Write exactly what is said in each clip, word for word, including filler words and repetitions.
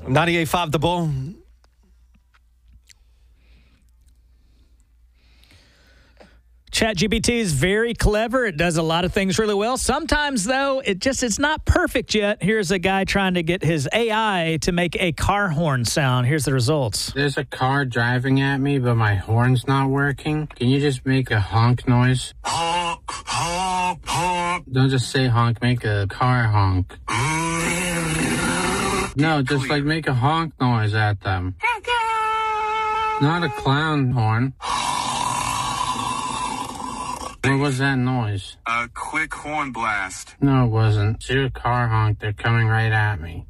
ninety-eight point five The Bull. ChatGPT is very clever. It does a lot of things really well. Sometimes, though, it just it's not perfect yet. Here's a guy trying to get his A I to make a car horn sound. Here's the results. There's a car driving at me, but my horn's not working. Can you just make a honk noise? Honk, honk, honk. Don't just say honk, make a car honk. No, just like make a honk noise at them. Not a clown horn. What was that noise? A quick horn blast. No, it wasn't. It's your car honk. They're coming right at me.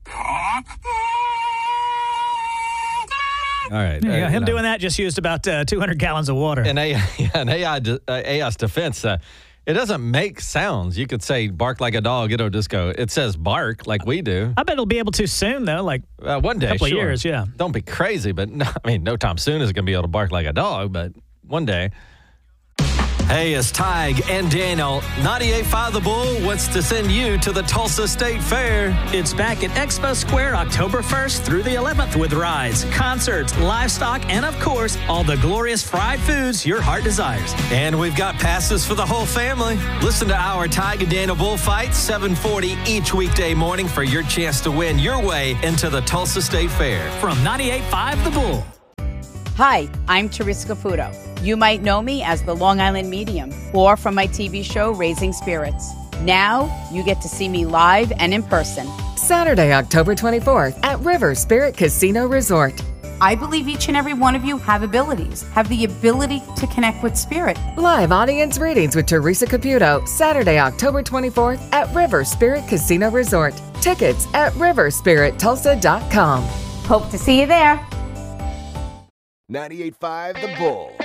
All right. Yeah, uh, him you know. doing that just used about uh, two hundred gallons of water. And A I, yeah, and A I, uh, A I's defense, uh, it doesn't make sounds. You could say bark like a dog, it'll just go, it says bark like we do. I bet it'll be able to soon, though, like uh, one day, a couple sure. of years, yeah. Don't be crazy, but no, I mean, no time soon is it going to be able to bark like a dog, but one day. Hey, it's Tig and Daniel. ninety-eight point five The Bull wants to send you to the Tulsa State Fair. It's back at Expo Square October first through the eleventh with rides, concerts, livestock, and, of course, all the glorious fried foods your heart desires. And we've got passes for the whole family. Listen to our Tig and Daniel Bullfight, seven forty each weekday morning for your chance to win your way into the Tulsa State Fair. From ninety-eight point five The Bull. Hi, I'm Teresa Caputo. You might know me as the Long Island Medium or from my T V show Raising Spirits. Now you get to see me live and in person. Saturday, October twenty-fourth at River Spirit Casino Resort. I believe each and every one of you have abilities, have the ability to connect with spirit. Live audience readings with Teresa Caputo, Saturday, October twenty-fourth at River Spirit Casino Resort. Tickets at river spirit tulsa dot com. Hope to see you there. ninety-eight point five The Bull.